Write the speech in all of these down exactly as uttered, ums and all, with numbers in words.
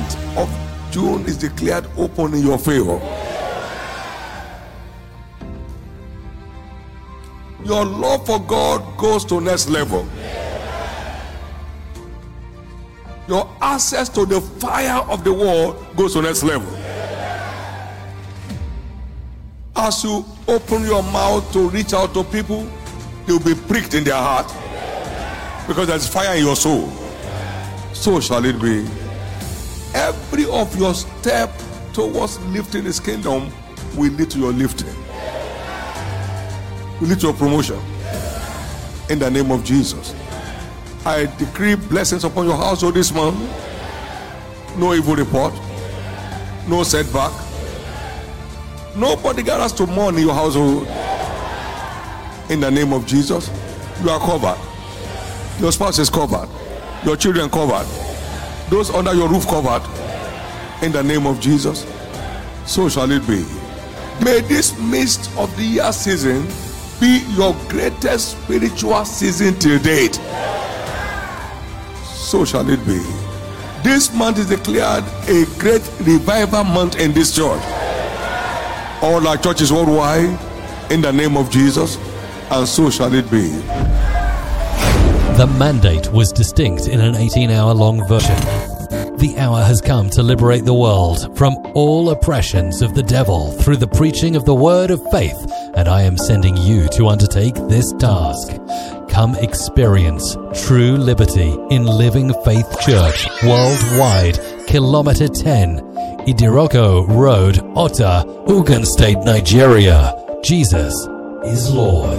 month of June is declared open in your favor. Your love for God goes to next level. Your access to the fire of the world goes to next level. As you open your mouth to reach out to people, they'll be pricked in their heart because there's fire in your soul. So shall it be. Every of your step towards lifting His kingdom will lead to your lifting, will lead to your promotion. In the name of Jesus, I decree blessings upon your household this month. No evil report, no setback, nobody gathers to mourn in your household. In the name of Jesus, you are covered. Your spouse is covered. Your children covered. Those under your roof covered. In the name of Jesus, so shall it be. May this midst of the year season be your greatest spiritual season till date. So shall it be. This month is declared a great revival month in this church. All our churches worldwide, in the name of Jesus, and so shall it be. The mandate was distinct in an eighteen-hour long version. The hour has come to liberate the world from all oppressions of the devil through the preaching of the word of faith, and I am sending you to undertake this task. Come experience true liberty in Living Faith Church worldwide, Kilometer ten, Idiroko Road, Ota, Ogun State, Nigeria. Jesus is Lord.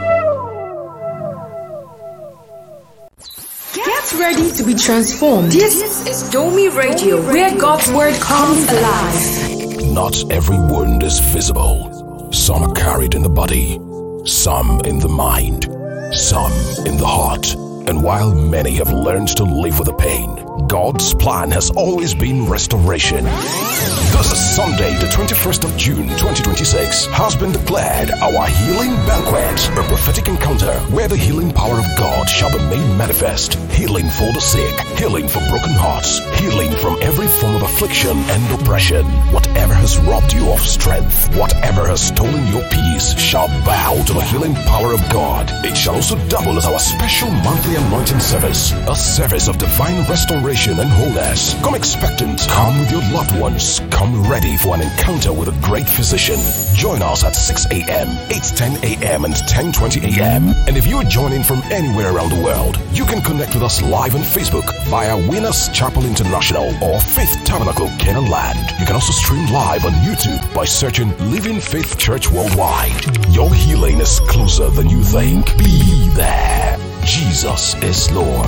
Get ready to be transformed. This is Domi Radio, where God's word comes alive. Not every wound is visible. Some are carried in the body, some in the mind, some in the heart. And while many have learned to live with the pain, God's plan has always been restoration. This is Sunday, the twenty-first of June, twenty twenty-six, has been declared our healing banquet, a prophetic encounter where the healing power of God shall be made manifest. Healing for the sick, healing for broken hearts, healing from every form of affliction and oppression. Whatever has robbed you of strength, whatever has stolen your peace, shall bow to the healing power of God. It shall also double as our special monthly anointing service, a service of divine restoration and wholeness. Come expectant, come with your loved ones, come ready for an encounter with a great physician. Join us at six a.m., eight ten a.m. and ten twenty a.m. And if you are joining from anywhere around the world, you can connect with us live on Facebook via Winners Chapel International or Faith Tabernacle Canaan Land. You can also stream live on YouTube by searching Living Faith Church Worldwide. Your healing is closer than you think. Be there. Jesus is Lord.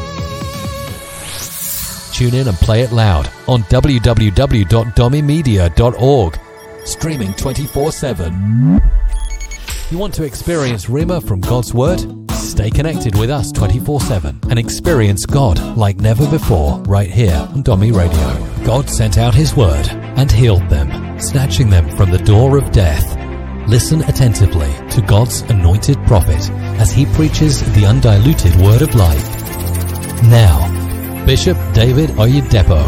Tune in and play it loud on w w w dot domi media dot org. Streaming twenty-four seven. You want to experience Rhema from God's Word? Stay connected with us twenty-four seven and experience God like never before right here on Domi Radio. God sent out His Word and healed them, snatching them from the door of death. Listen attentively to God's anointed prophet as he preaches the undiluted word of life. Now, Bishop David Oyedepo.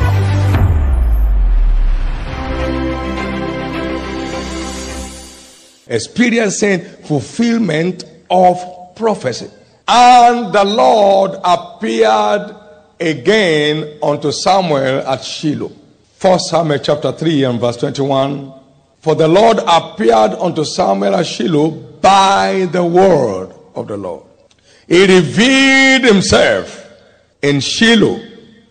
Experiencing fulfillment of prophecy. And the Lord appeared again unto Samuel at Shiloh. First Samuel chapter three and verse twenty-one. For the Lord appeared unto Samuel at Shiloh by the word of the Lord. He revealed himself in Shiloh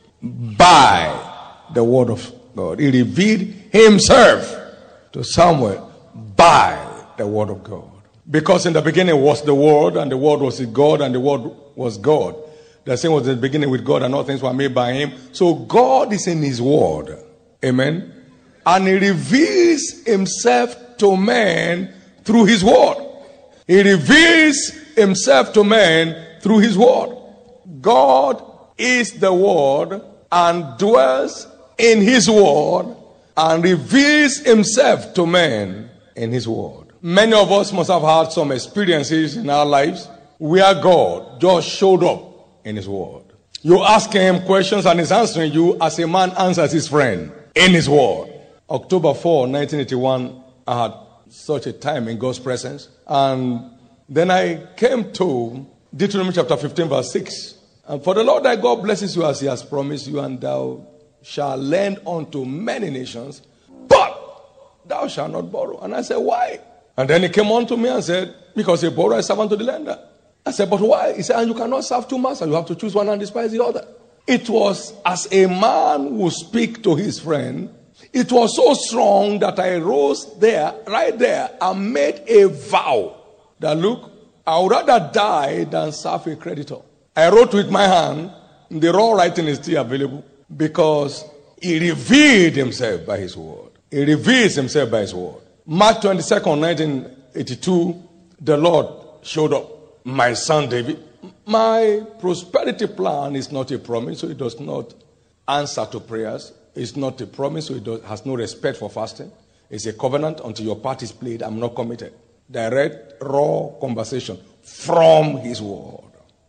by the word of God. He revealed himself to Samuel by the word of God. Because in the beginning was the word, and the word was with God, and the word was God. The same was in the beginning with God, and all things were made by him. So God is in his word. Amen. And he reveals himself to man through his word. He reveals himself to man through his word. God is the word and dwells in his word and reveals himself to man in his word. Many of us must have had some experiences in our lives where God just showed up in his word. You ask him questions and he's answering you as a man answers his friend in his word. October fourth, nineteen eighty-one, I had such a time in God's presence. And then I came to Deuteronomy chapter fifteen, verse six. And for the Lord thy God blesses you as he has promised you, and thou shalt lend unto many nations, but thou shalt not borrow. And I said, why? And then he came on to me and said, because a borrower is servant to the lender. I said, but why? He said, and you cannot serve two masters. You have to choose one and despise the other. It was as a man who speak to his friend. It was so strong that I rose there, right there, and made a vow that, look, I would rather die than serve a creditor. I wrote with my hand. The raw writing is still available because he revealed himself by his word. He reveals himself by his word. March twenty-second, nineteen eighty-two, the Lord showed up. My son David, my prosperity plan is not a promise, so it does not answer to prayers. It's not a promise, so it does, has no respect for fasting. It's a covenant until your part is played. I'm not committed. Direct, raw conversation from his word.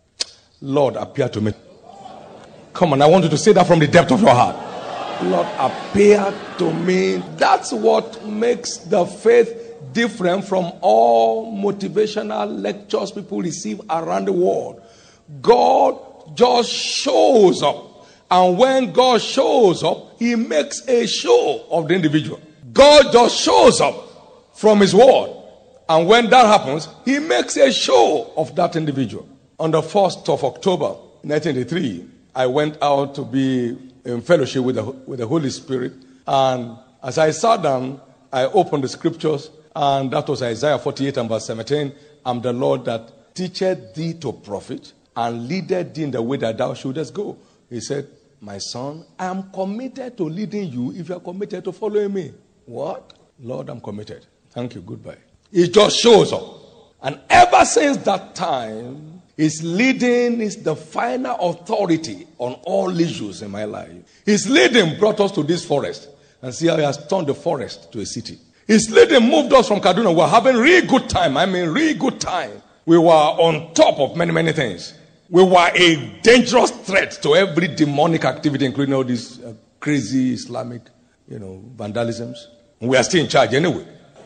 Lord, appear to me. Come on, I want you to say that from the depth of your heart. Lord, appear to me. That's what makes the faith different from all motivational lectures people receive around the world. God just shows up. And when God shows up, he makes a show of the individual. God just shows up from his word. And when that happens, he makes a show of that individual. On the first of October, nineteen eighty-three, I went out to be in fellowship with the, with the Holy Spirit. And as I sat down, I opened the scriptures. And that was Isaiah forty-eight and verse seventeen. I'm the Lord that teacheth thee to profit and leadeth thee in the way that thou shouldest go. He said, my son, I am committed to leading you if you are committed to following me. What? Lord, I'm committed. Thank you. Goodbye. It just shows up. And ever since that time, his leading is the final authority on all issues in my life. His leading brought us to this forest. And see how he has turned the forest to a city. His leading moved us from Kaduna. We were having really good time. I mean, really good time. We were on top of many, many things. We were a dangerous threat to every demonic activity, including all these uh, crazy Islamic, you know, vandalisms. We are still in charge anyway.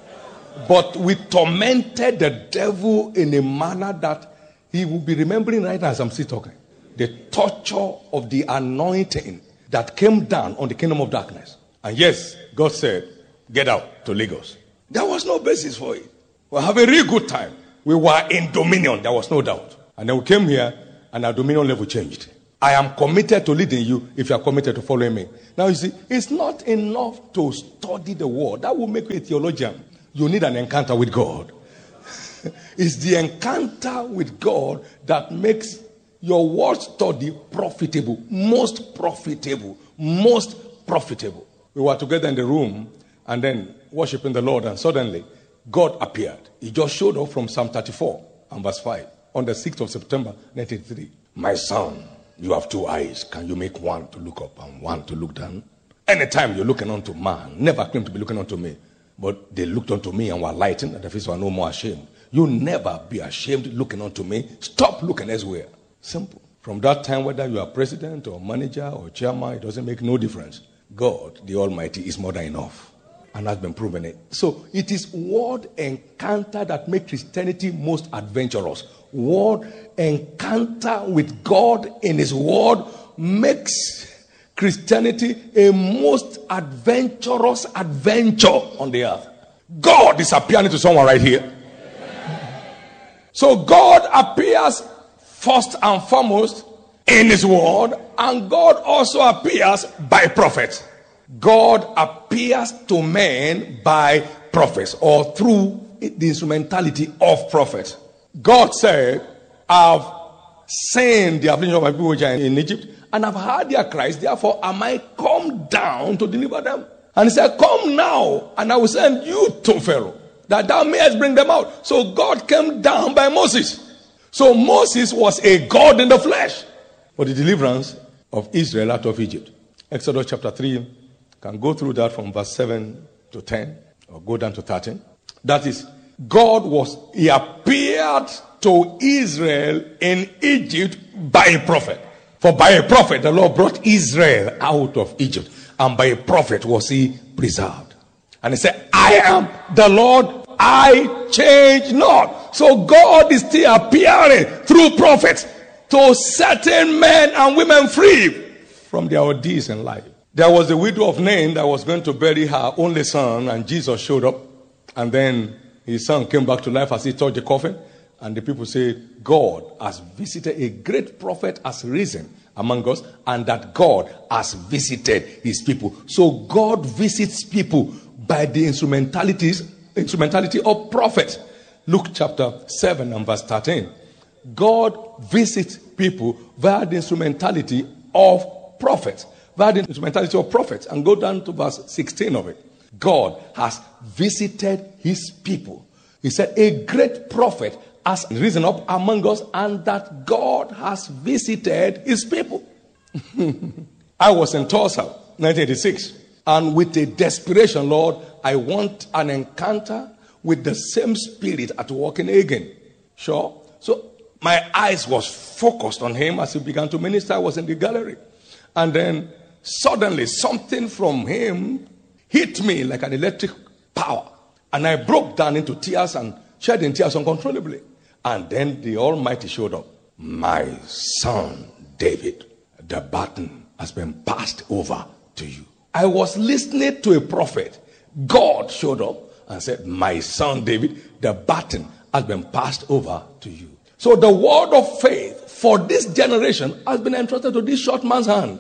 But we tormented the devil in a manner that he will be remembering right now as I'm still talking. The torture of the anointing that came down on the kingdom of darkness. And yes, God said, get out to Lagos. There was no basis for it. We were having a really good time. We were in dominion, there was no doubt. And then we came here and our dominion level changed. I am committed to leading you if you are committed to following me. Now you see, it's not enough to study the word. That will make you a theologian. You need an encounter with God. It's the encounter with God that makes your word study profitable. Most profitable. Most profitable. We were together in the room and then worshiping the Lord, and suddenly God appeared. He just showed up from Psalm thirty-four and verse five on the sixth of September nineteen eighty-three. My son, you have two eyes. Can you make one to look up and one to look down? Anytime you're looking unto man, never claim to be looking unto me. But they looked unto me and were lightened, and the faces were no more ashamed. You never be ashamed looking unto me. Stop looking elsewhere. Simple. From that time, whether you are president or manager or chairman, it doesn't make no difference. God, the Almighty, is more than enough. And has been proven it. So it is word encounter that makes Christianity most adventurous. Word encounter with God in his word makes Christianity a most adventurous adventure on the earth. God is appearing to someone right here. So God appears first and foremost in his word, and God also appears by prophets. God appears to men by prophets or through the instrumentality of prophets. God said, I've seen the affliction of my people which are in Egypt, and I've heard their cries, therefore am I come down to deliver them. And he said, come now, and I will send you to Pharaoh, that thou mayest bring them out. So God came down by Moses. So Moses was a God in the flesh for the deliverance of Israel out of Egypt. Exodus chapter three, can go through that from verse seven to ten, or go down to thirteen. That is, God was, he appeared to Israel in Egypt by a prophet. For by a prophet the Lord brought Israel out of Egypt, and by a prophet was he preserved. And he said, I am the Lord, I change not. So God is still appearing through prophets to certain men and women free from their ordeals in life. There was a widow of Nain that was going to bury her only son, and Jesus showed up, and then his son came back to life as he touched the coffin. And the people said, God has visited, a great prophet has risen among us, and that God has visited his people. So God visits people by the instrumentalities, instrumentality of prophets. Luke chapter seven and verse thirteen. God visits people via the instrumentality of prophets. Via the instrumentality of prophets. And go down to verse sixteen of it. God has visited his people. He said, a great prophet has risen up among us, and that God has visited his people. I was in Tulsa, nineteen eighty-six, and with a desperation, Lord, I want an encounter with the same spirit at work in Again. Sure. So my eyes was focused on him as he began to minister. I was in the gallery, and then suddenly something from him hit me like an electric power, and I broke down into tears and shedding tears uncontrollably. And then the Almighty showed up. My son David, the baton has been passed over to you. I was listening to a prophet. God showed up and said, my son David, the baton has been passed over to you. So the word of faith for this generation has been entrusted to this short man's hand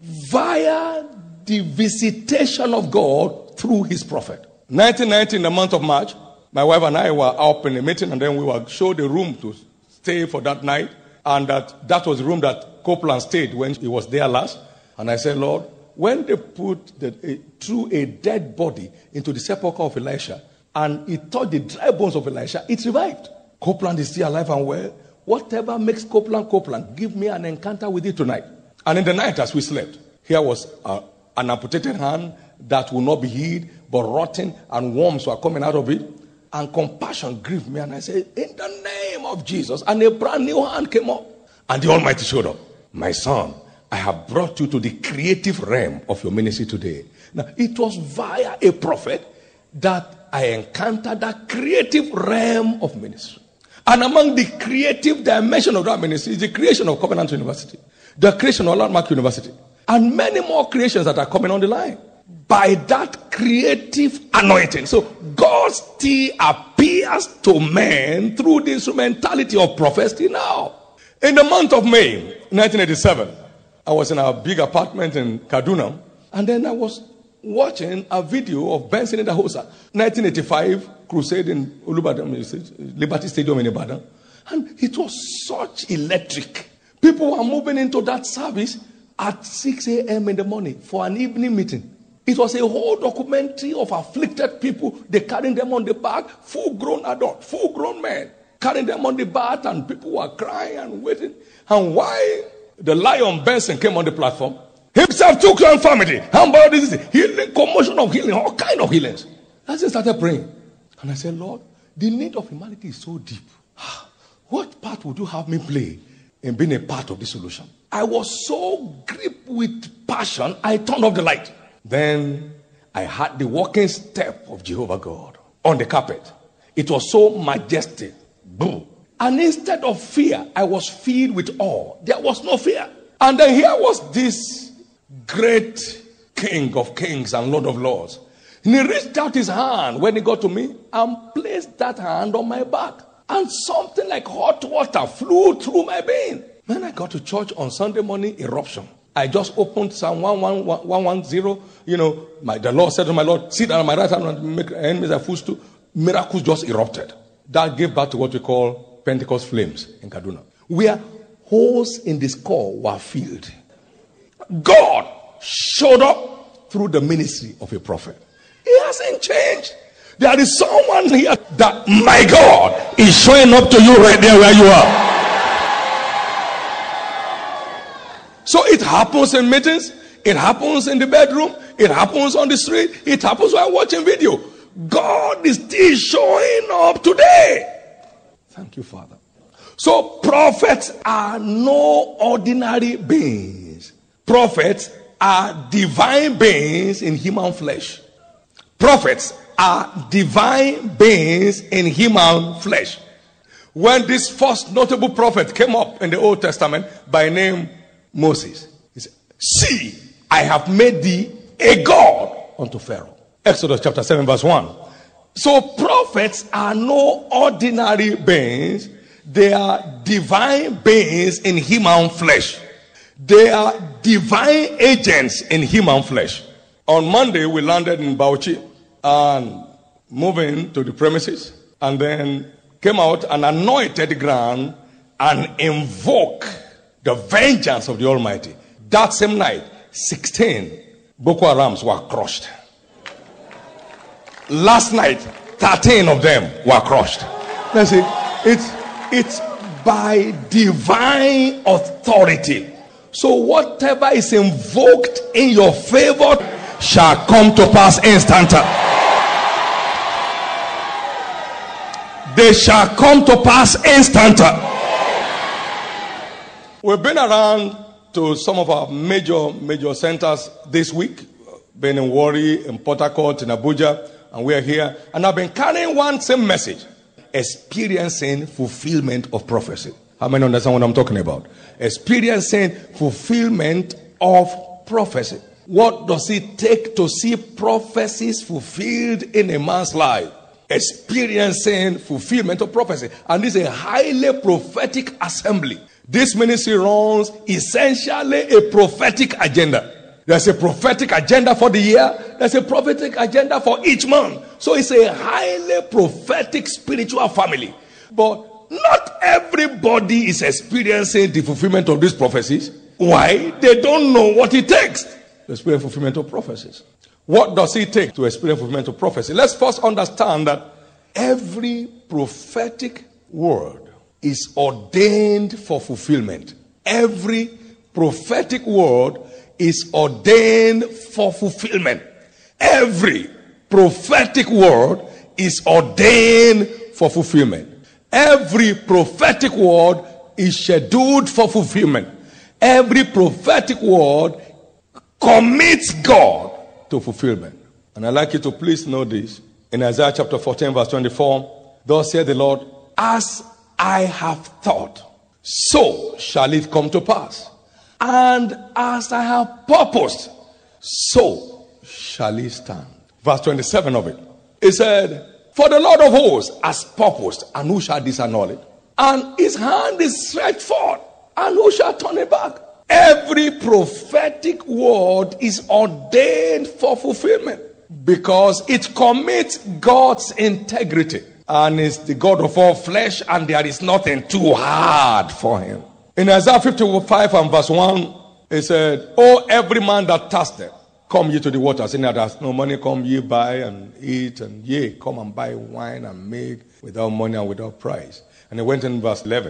via the visitation of God through his prophet. nineteen ninety, in the month of March, my wife and I were up in a meeting, and then we were showed a room to stay for that night. And that, that was the room that Copeland stayed when he was there last. And I said, Lord, when they put the, a, threw a dead body into the sepulchre of Elisha, and it touched the dry bones of Elisha, it revived. Copeland is still alive and well. Whatever makes Copeland Copeland, give me an encounter with it tonight. And in the night as we slept, here was uh, an amputated hand that will not be healed, but rotten, and worms were coming out of it. And compassion grieved me, and I said, in the name of Jesus. And a brand new hand came up, and the Almighty showed up. My son, I have brought you to the creative realm of your ministry today. Now, it was via a prophet that I encountered that creative realm of ministry. And among the creative dimension of that ministry is the creation of Covenant University, the creation of Landmark University, and many more creations that are coming on the line. By that creative anointing. So God still appears to men through the instrumentality of prophecy now. In the month of May nineteen eighty-seven, I was in a big apartment in Kaduna, and then I was watching a video of Benson Idahosa, nineteen eighty-five crusade in Olubadan, Liberty Stadium in Ibadan. And it was such electric. People were moving into that service at six a.m. in the morning for an evening meeting. It was a whole documentary of afflicted people. They carrying them on the back, full-grown adults, full-grown men, carrying them on the back, and people were crying and waiting. And why the Lion Benson came on the platform, himself took some family, and about this healing, commotion of healing, all kind of healings. I just started praying. And I said, Lord, the need of humanity is so deep. What part would you have me play in being a part of the solution? I was so gripped with passion, I turned off the light. Then I had the walking step of Jehovah God on the carpet. It was so majestic. Boom. And instead of fear, I was filled with awe. There was no fear. And then here was this great King of kings and Lord of lords. And he reached out his hand when he got to me and placed that hand on my back. And something like hot water flew through my being. When I got to church on Sunday morning, eruption. I just opened Psalm one one zero. You know, my, the Lord said to my Lord, sit down on my right hand and make enemies a footstool. Miracles just erupted. That gave birth to what we call Pentecost flames in Kaduna, where holes in the skull were filled. God showed up through the ministry of a prophet. He hasn't changed. There is someone here that my God is showing up to you right there where you are. So it happens in meetings, it happens in the bedroom, it happens on the street, it happens while watching video. God is still showing up today. Thank you, Father. So prophets are no ordinary beings. Prophets are divine beings in human flesh. Prophets are divine beings in human flesh. When this first notable prophet came up in the Old Testament by name Moses, he said, "See, I have made thee a God unto Pharaoh." Exodus chapter seven verse one. So prophets are no ordinary beings. They are divine beings in human flesh. They are divine agents in human flesh. On Monday, we landed in Bauchi and moving to the premises, and then came out and anointed the ground and invoked the vengeance of the Almighty. That same night, sixteen Boko Harams were crushed. Last night, thirteen of them were crushed. Let's see, it's it's by divine authority. So whatever is invoked in your favor shall come to pass instanter. They shall come to pass instanter. We've been around to some of our major, major centers this week. Been in Warri, in Port Harcourt, in Abuja, and we're here. And I've been carrying one same message. Experiencing fulfillment of prophecy. How many understand what I'm talking about? Experiencing fulfillment of prophecy. What does it take to see prophecies fulfilled in a man's life? Experiencing fulfillment of prophecy. And this is a highly prophetic assembly. This ministry runs essentially a prophetic agenda. There's a prophetic agenda for the year. There's a prophetic agenda for each month. So it's a highly prophetic spiritual family. But not everybody is experiencing the fulfillment of these prophecies. Why? They don't know what it takes to experience fulfillment of prophecies. What does it take to experience fulfillment of prophecy? Let's first understand that every prophetic word is ordained for fulfillment. Every prophetic word is ordained for fulfillment. Every prophetic word is ordained for fulfillment. Every prophetic word is scheduled for fulfillment. Every prophetic word commits God to fulfillment. And I'd like you to please know this. In Isaiah chapter fourteen verse twenty-four, thus saith the Lord, as I have thought, so shall it come to pass. And as I have purposed, so shall it stand. Verse twenty-seven of it. It said, for the Lord of hosts has purposed, and who shall disannul it? And his hand is stretched forth, and who shall turn it back? Every prophetic word is ordained for fulfillment because it commits God's integrity. And is the God of all flesh, and there is nothing too hard for him. In Isaiah fifty-five and verse one, it said, oh, every man that thirsteth, come ye to the waters. In that has no money, come ye buy and eat, and yea, come and buy wine and make without money and without price. And it went in verse eleven,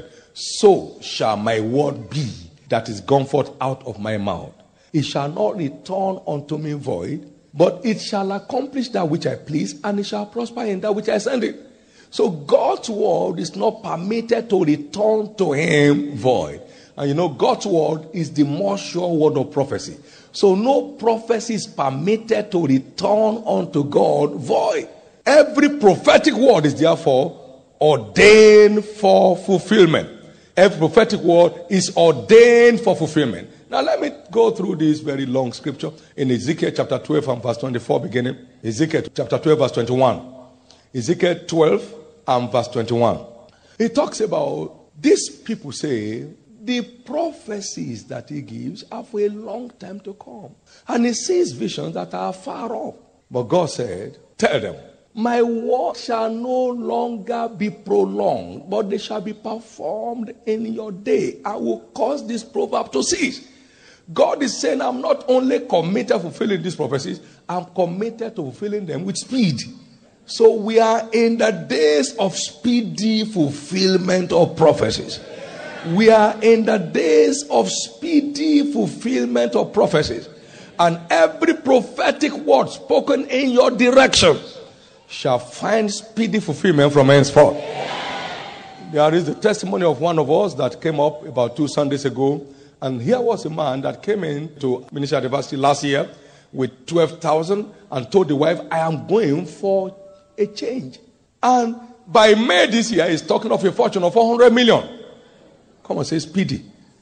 so shall my word be that is gone forth out of my mouth. It shall not return unto me void, but it shall accomplish that which I please, and it shall prosper in that which I send it. So God's word is not permitted to return to him void. And you know, God's word is the more sure word of prophecy. So no prophecy is permitted to return unto God void. Every prophetic word is therefore ordained for fulfillment. Every prophetic word is ordained for fulfillment. Now let me go through this very long scripture in Ezekiel chapter twelve and verse twenty-four beginning. Ezekiel chapter twelve verse twenty-one. Ezekiel twelve and verse twenty-one. It talks about, these people say, the prophecies that he gives are for a long time to come. And he sees visions that are far off. But God said, tell them, my word shall no longer be prolonged, but they shall be performed in your day. I will cause this proverb to cease. God is saying, I'm not only committed to fulfilling these prophecies, I'm committed to fulfilling them with speed. So we are in the days of speedy fulfillment of prophecies. We are in the days of speedy fulfillment of prophecies. And every prophetic word spoken in your direction shall find speedy fulfillment from henceforth. There is the testimony of one of us that came up about two Sundays ago. And here was a man that came in to Ministry University last year with twelve thousand and told the wife, I am going for a change. And by May this year, he's talking of a fortune of four hundred million. Come on, say speedy.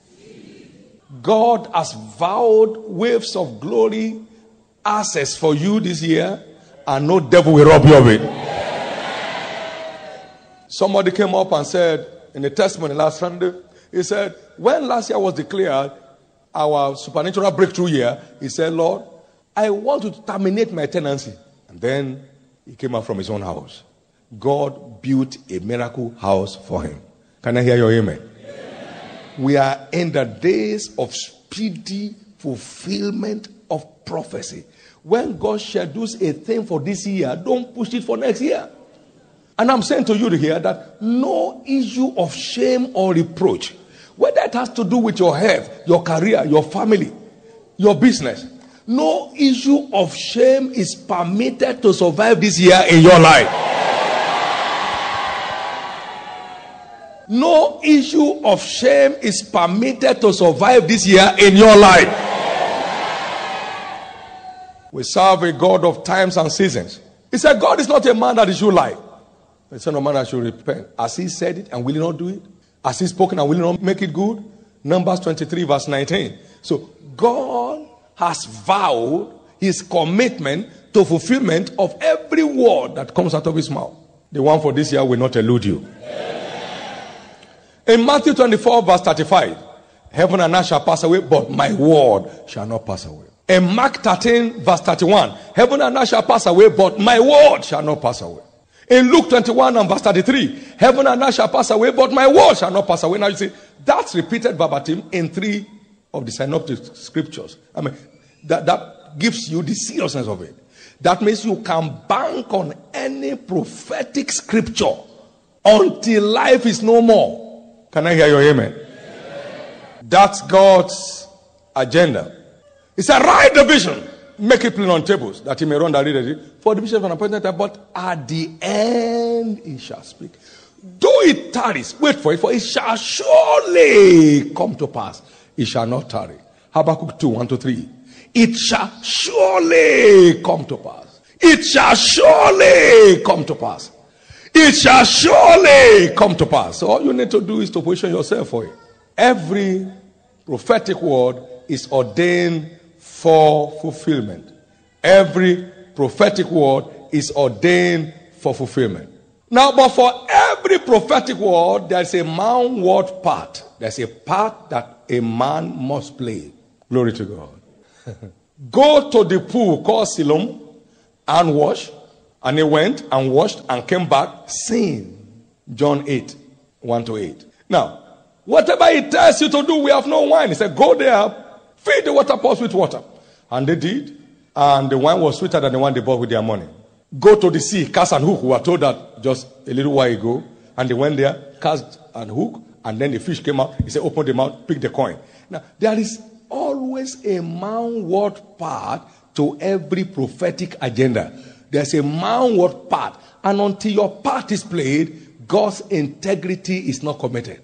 God has vowed waves of glory, access for you this year, and no devil will rob you of it. Somebody came up and said, in the testimony last Sunday, he said, when last year was declared our supernatural breakthrough year, he said, Lord, I want to terminate my tenancy. And then he came out from his own house. God built a miracle house for him. Can I hear your amen? Amen. We are in the days of speedy fulfillment of prophecy. When God schedules a thing for this year, don't push it for next year. And I'm saying to you here that no issue of shame or reproach, whether it has to do with your health, your career, your family, your business, no issue of shame is permitted to survive this year in your life. No issue of shame is permitted to survive this year in your life. We serve a God of times and seasons. He said, God is not a man that he should lie. The son of man that should repent. As he said it and will he not do it? As he spoken and will he not make it good? Numbers twenty-three verse nineteen. So God has vowed his commitment to fulfillment of every word that comes out of his mouth. The one for this year will not elude you. In Matthew twenty-four verse thirty-five, heaven and earth shall pass away, but my word shall not pass away. In Mark thirteen verse thirty-one, heaven and earth shall pass away, but my word shall not pass away. In Luke twenty-one and verse thirty-three, heaven and earth shall pass away, but my word shall not pass away. Now you see, that's repeated verbatim in three of the synoptic scriptures. I mean, that, that gives you the seriousness of it. That means you can bank on any prophetic scripture until life is no more. Can I hear your amen? Amen. That's God's agenda. He said, write the vision. Make it plain on tables, that he may run that read it. For the vision of an appointed time, but at the end he shall speak. Though it tarries, wait for it, for it shall surely come to pass. It shall not tarry. Habakkuk two, one to three. It shall surely come to pass. It shall surely come to pass. It shall surely come to pass. So all you need to do is to position yourself for it. Every prophetic word is ordained for fulfillment. Every prophetic word is ordained for fulfillment. Now, but for every prophetic word, there's a manward part. There's a part that a man must play. Glory to God. Go to the pool called Siloam and wash. And he went and washed and came back saying, John eight, one to eight. Now, whatever he tells you to do, we have no wine. He said, go there, fill the water pots with water. And they did. And the wine was sweeter than the one they bought with their money. Go to the sea, cast and hook. We were told that just a little while ago. And they went there, cast and hook. And then the fish came out. He said, open the mouth, pick the coin. Now, there is always a manward part to every prophetic agenda. There's a manward part. And until your part is played, God's integrity is not committed.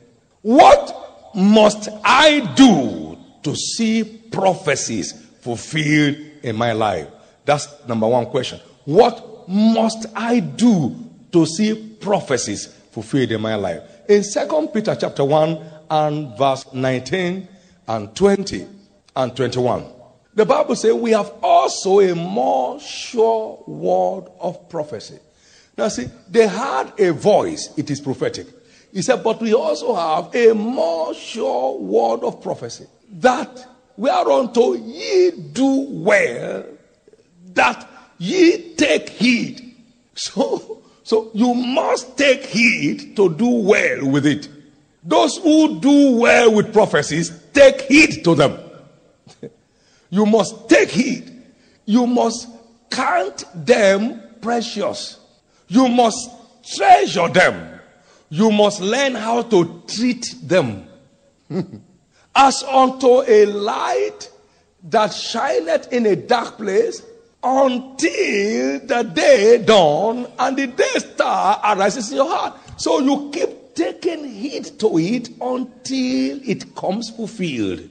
What must I do to see prophecies fulfilled in my life? That's number one question. What must I do to see prophecies fulfilled in my life? In Second Peter chapter one and verse nineteen and twenty and twenty-one, the Bible says we have also a more sure word of prophecy. Now see, they had a voice, it is prophetic. He said, but we also have a more sure word of prophecy, that whereunto ye do well, that ye take heed. So, so you must take heed to do well with it. Those who do well with prophecies, take heed to them. You must take heed. You must count them precious. You must treasure them. You must learn how to treat them. As unto a light that shineth in a dark place, until the day dawn and the day star arises in your heart. So you keep taking heed to it until it comes fulfilled.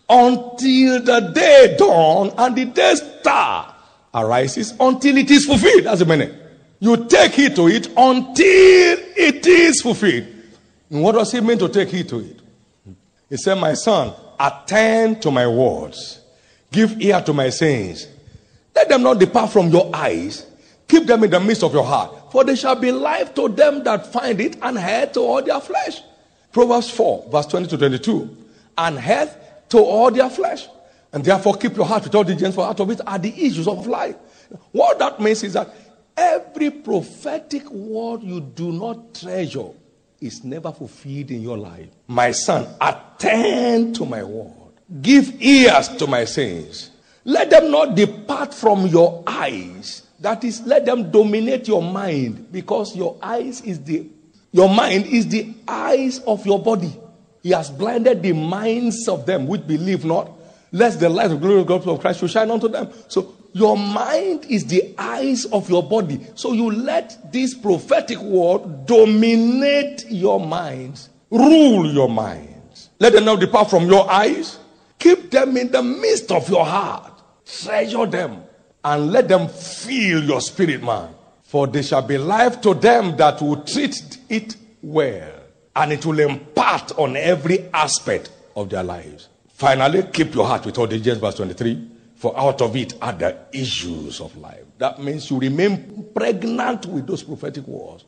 Until the day dawn and the day star arises, until it is fulfilled. That's the meaning. You take heed to it until it is fulfilled. And what does it mean to take heed to it? He said, my son, attend to my words. Give ear to my sayings. Let them not depart from your eyes. Keep them in the midst of your heart. For they shall be life to them that find it, and health to all their flesh. Proverbs four, verse twenty to twenty-two. And health to all their flesh. And therefore keep your heart with all diligence, for out of it are the issues of life. What that means is that every prophetic word you do not treasure is never fulfilled in your life. My son, attend to my word. Give ears to my sayings. Let them not depart from your eyes. That is, let them dominate your mind, because your eyes is the your mind is the eyes of your body. He has blinded the minds of them which believe not, lest the light of the glory of God of Christ should shine unto them. So your mind is the eyes of your body. So you let this prophetic word dominate your minds, rule your minds. Let them not depart from your eyes. Keep them in the midst of your heart. Treasure them and let them fill your spirit, man. For they shall be life to them that will treat it well, and it will impart on every aspect of their lives. Finally, keep your heart with all diligence, verse twenty-three. For out of it are the issues of life. That means you remain pregnant with those prophetic words.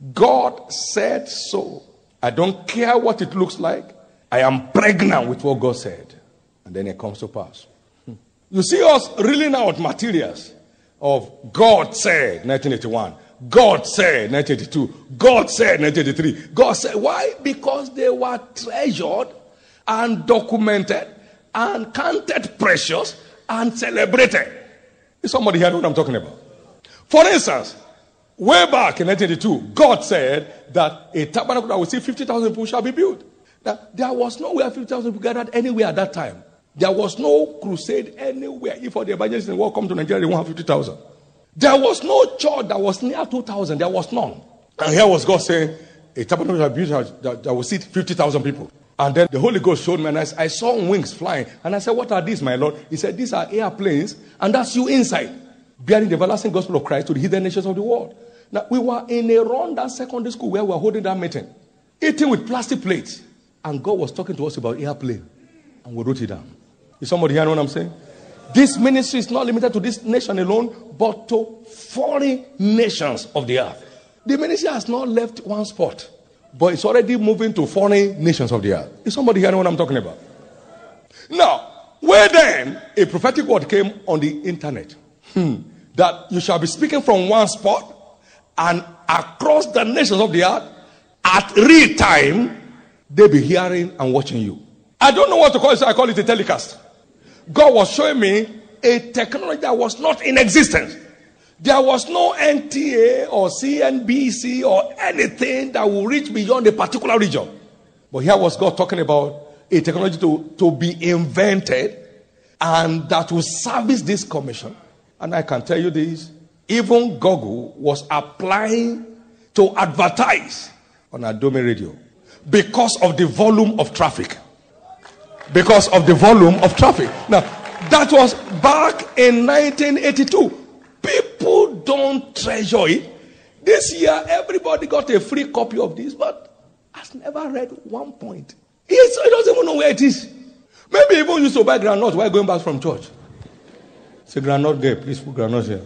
God said so. I don't care what it looks like. I am pregnant with what God said. And then it comes to pass. You see us reeling out materials of God said nineteen eighty-one, God said nineteen eighty-two, God said nineteen eighty-three. God said, why? Because they were treasured and documented and counted precious and celebrated. Is somebody here know what I'm talking about? For instance, way back in nineteen eighty-two, God said that a tabernacle that will see fifty thousand people shall be built. Now, there was nowhere fifty thousand people gathered anywhere at that time. There was no crusade anywhere. If all the evangelists in the world come to Nigeria, they won't have fifty thousand. There was no church that was near two thousand. There was none. And here was God saying, a tabernacle shall be built that, that will seat fifty thousand people. And then the Holy Ghost showed me, and I, I saw wings flying. And I said, what are these, my Lord? He said, these are airplanes, and that's you inside, bearing the everlasting gospel of Christ to the hidden nations of the world. Now, we were in a Ronda secondary school where we were holding that meeting, eating with plastic plates. And God was talking to us about airplane. And we wrote it down. Is somebody hearing what I'm saying? This ministry is not limited to this nation alone, but to foreign nations of the earth. The ministry has not left one spot, but it's already moving to foreign nations of the earth. Is somebody hearing what I'm talking about? Now, where then a prophetic word came on the internet, hmm, that you shall be speaking from one spot and across the nations of the earth at real time, they'll be hearing and watching you. I don't know what to call it, so I call it a telecast. God was showing me a technology that was not in existence. There was no N T A or C N B C or anything that will reach beyond a particular region. But here was God talking about a technology to, to be invented and that will service this commission. And I can tell you this, even Google was applying to advertise on Adome Radio because of the volume of traffic. Because of the volume of traffic. Now, that was back in nineteen eighty-two. People don't treasure it. This year, everybody got a free copy of this, but has never read one point. He doesn't even know where it is. Maybe even used to buy granite while going back from church. Say, granite girl, please put granite here.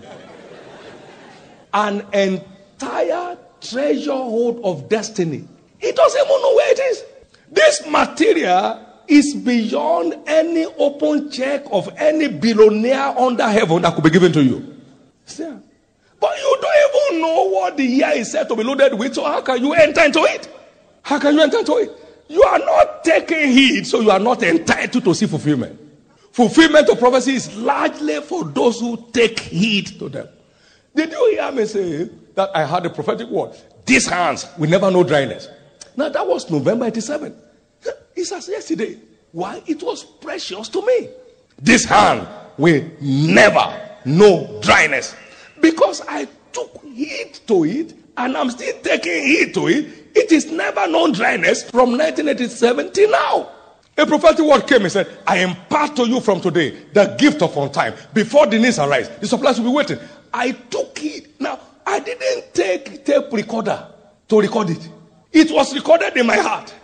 An entire treasure hold of destiny. He doesn't even know where it is. This material is beyond any open check of any billionaire under heaven that could be given to you. See? But you don't even know what the year is set to be loaded with, so how can you enter into it? How can you enter into it? You are not taking heed, so you are not entitled to see fulfillment. Fulfillment of prophecy is largely for those who take heed to them. Did you hear me say that I had a prophetic word? These hands will never know dryness. Now that was November eighty-seven. It's as yesterday. Why? It was precious to me. This hand will never know dryness. Because I took heed to it and I'm still taking heed to it. It is never known dryness from nineteen eighty-seven till now. A prophetic word came and said, I impart to you from today the gift of on time. Before the needs arise, the supplies will be waiting. I took it. Now, I didn't take tape recorder to record it. It was recorded in my heart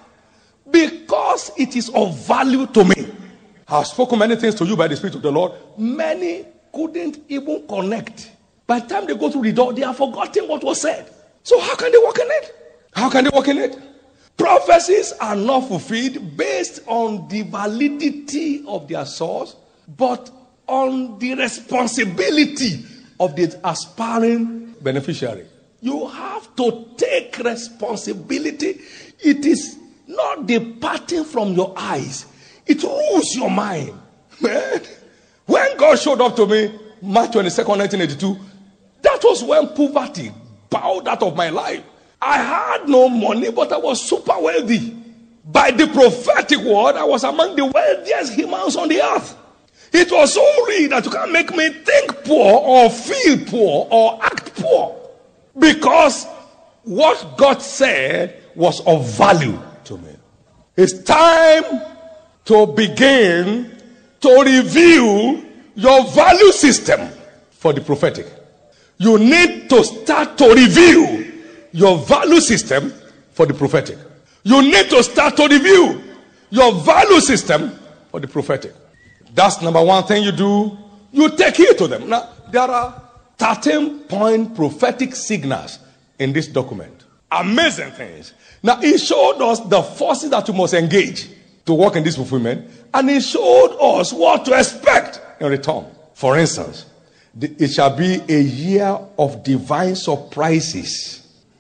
because it is of value to me. I have spoken many things to you by the Spirit of the Lord. Many couldn't even connect. By the time they go through the door, they have forgotten what was said. So how can they walk in it? How can they walk in it? Prophecies are not fulfilled based on the validity of their source, but on the responsibility of the aspiring beneficiary. You have to take responsibility. It is not departing from your eyes. It rules your mind. Man, when God showed up to me, March twenty-second, nineteen eighty-two, that was when poverty bowed out of my life. I had no money, but I was super wealthy. By the prophetic word, I was among the wealthiest humans on the earth. It was so real that you can't make me think poor or feel poor or act poor. Because what God said was of value to me. It's time to begin to review your value system for the prophetic. You need to start to review your value system for the prophetic. You need to start to review your value system for the prophetic. That's number one thing you do. You take heed to them. Now, there are thirteen point prophetic signals in this document. Amazing things. Now, he showed us the forces that you must engage to work in this fulfillment, and he showed us what to expect in return. For instance, it shall be a year of divine surprises,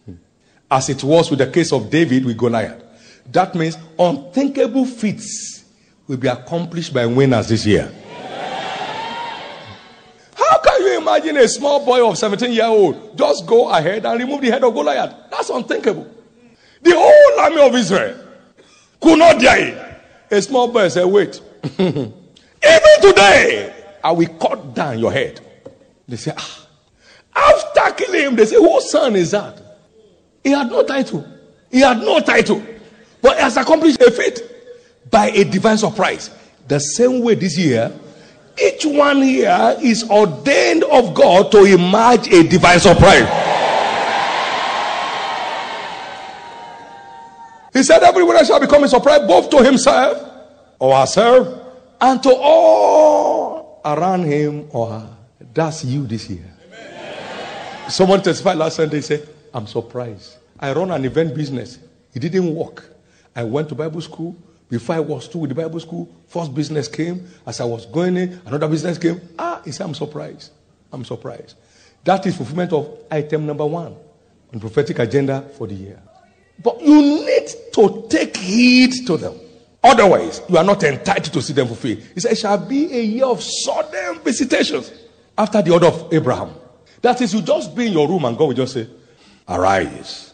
as it was with the case of David with Goliath. That means unthinkable feats will be accomplished by winners this year. How can you imagine a small boy of seventeen years old just go ahead and remove the head of Goliath? That's unthinkable. The whole army of Israel could not die. A small boy said, wait, even today I will cut down your head. They say, ah. After killing him, they say, whose son is that? He had no title. He had no title. But he has accomplished a feat by a divine surprise. The same way this year, each one here is ordained of God to emerge a divine surprise. He said everyone shall become a surprise both to himself or herself and to all around him or her. That's you this year. Amen. Someone testified last Sunday, said, I'm surprised. I run an event business. It didn't work. I went to Bible school. Before I was through with the Bible school, first business came. As I was going in, another business came. Ah, he said, I'm surprised. I'm surprised. That is fulfillment of item number one on prophetic agenda for the year. But you need to take heed to them. Otherwise, you are not entitled to see them fulfilled. He said, it shall be a year of sudden visitations after the order of Abraham. That is, you just be in your room and God will just say, arise.